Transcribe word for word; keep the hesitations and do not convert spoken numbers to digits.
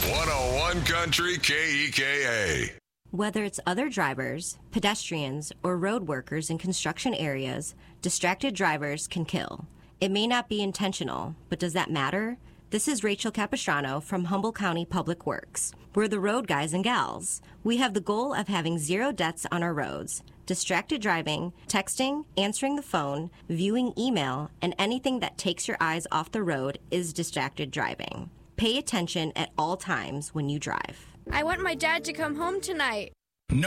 one oh one Country K E K A. Whether it's other drivers, pedestrians, or road workers in construction areas, distracted drivers can kill. It may not be intentional, but does that matter? This is Rachel Capistrano from Humboldt County Public Works. We're the road guys and gals. We have the goal of having zero deaths on our roads. Distracted driving, texting, answering the phone, viewing email, and anything that takes your eyes off the road is distracted driving. Pay attention at all times when you drive. I want my dad to come home tonight.